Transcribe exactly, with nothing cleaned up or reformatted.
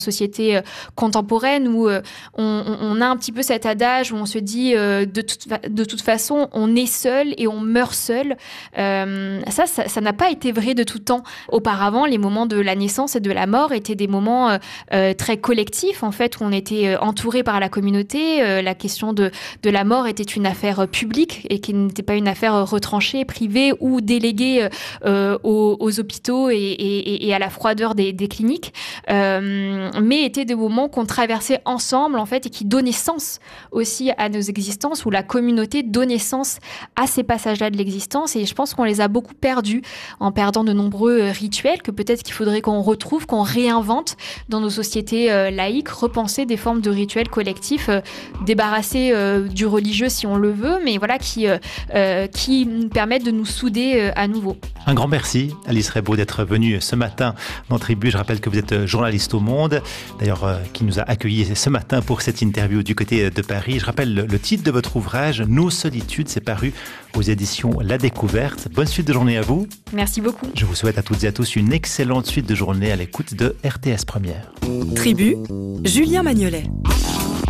société euh, contemporaine où euh, on, on a un petit peu cet adage où on se dit euh, de, toute fa- de toute façon on est seul et on meurt seul. Euh, ça, ça, ça n'a pas été vrai de tout temps. Auparavant, les moments de la naissance et de la mort étaient des moments euh, euh, très collectifs en fait où on était euh, entouré par la communauté. Euh, la question de, de la mort était une affaire euh, publique et qui n'était pas une affaire euh, retranchée, privée ou déléguée euh, aux, aux hôpitaux et, et, et à la froideur des, des cliniques. Euh, mais étaient des moments qu'on traversait ensemble en fait et qui donnaient sens aussi à nos existences, où la communauté donnait sens à ces passages-là de l'existence. Et je pense qu'on les a beaucoup perdus en perdant de nombreux rituels que peut-être qu'il faudrait qu'on retrouve, qu'on réinvente dans nos sociétés euh, laïques, repenser des formes de rituels collectifs, euh, débarrasser euh, du religieux si on le veut, mais voilà qui euh, euh, qui nous permettent de nous souder euh, à nouveau. Un grand merci, Alice Rebaud, d'être venue ce matin dans Tribu. Je rappelle que vous êtes journaliste au Monde, d'ailleurs euh, qui nous a accueillis ce matin pour cette interview du côté de Paris. Je rappelle le, le titre de votre ouvrage, Nos solitudes, c'est paru aux éditions La Découverte. Bonne suite de journée à vous. Merci beaucoup. Je vous souhaite à toutes et à tous une excellente suite de journée à l'écoute de R T S Première. Tribu, Julien Magnolet.